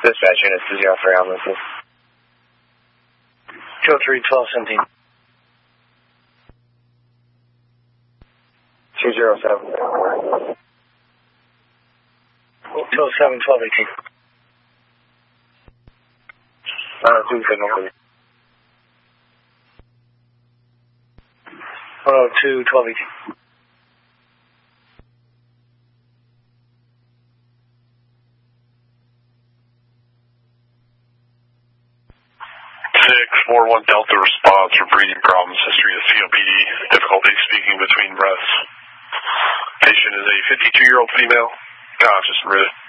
Dispatch unit 203 on this. 203, 1217. 207. 207, 1218. 2 signal, please. 102, 1218. 641 Delta response for breathing problems, history of COPD, difficulty speaking between breaths. Patient is a 52-year-old female, conscious and ready.